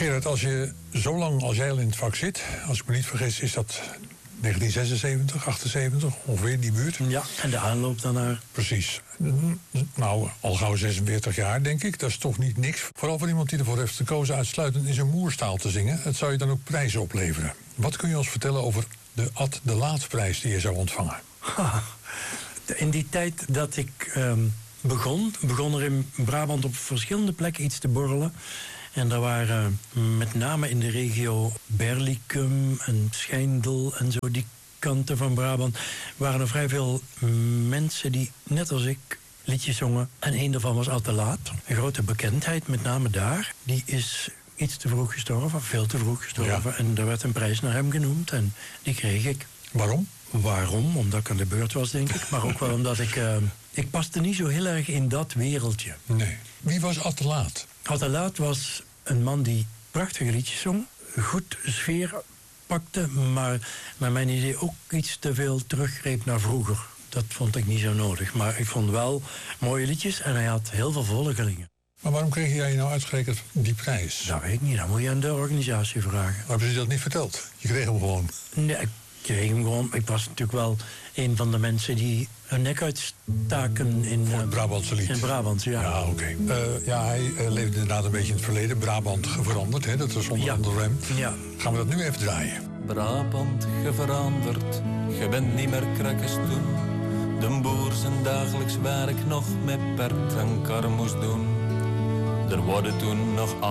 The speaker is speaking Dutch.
Gerard, als je zo lang als jij al in het vak zit, als ik me niet vergis, is dat 1976, 78, ongeveer die buurt. Ja, en de aanloop daarnaar. Precies. Nou, al gauw 46 jaar, denk ik. Dat is toch niet niks. Vooral voor iemand die ervoor heeft gekozen uitsluitend in zijn moerstaal te zingen. Het zou je dan ook prijzen opleveren. Wat kun je ons vertellen over de Ad de Laat-prijs die je zou ontvangen? In die tijd dat ik begon er in Brabant op verschillende plekken iets te borrelen. En daar waren met name in de regio Berlicum en Schijndel en zo, die kanten van Brabant, waren er vrij veel mensen die, net als ik, liedjes zongen. En een daarvan was Ad de Laat. Een grote bekendheid, met name daar. Die is iets te vroeg gestorven, veel te vroeg gestorven. Ja. En er werd een prijs naar hem genoemd en die kreeg ik. Waarom? Waarom? Omdat ik aan de beurt was, denk ik. Maar ook wel omdat ik paste niet zo heel erg in dat wereldje. Nee. Wie was Ad de Laat? Ad de Laat was een man die prachtige liedjes zong. Goed sfeer pakte, maar naar mijn idee ook iets te veel teruggreep naar vroeger. Dat vond ik niet zo nodig. Maar ik vond wel mooie liedjes en hij had heel veel volgelingen. Maar waarom kreeg jij nou uitgerekend die prijs? Dat weet ik niet, dat moet je aan de organisatie vragen. Maar hebben ze dat niet verteld? Je kreeg hem gewoon? Nee, ik kreeg hem gewoon. Ik was natuurlijk wel een van de mensen die hun nek uitstaken in voor het Brabantse lied. In Brabant, ja. Ja, oké. Ja, hij leefde inderdaad een beetje in het verleden. Brabant veranderd, hè? Dat was onder rem. Ja. Gaan we dat nu even draaien? Brabant geveranderd, je bent niet meer krakkes toen. De boer zijn dagelijks werk nog met pert en kar moest doen. Er worden toen nog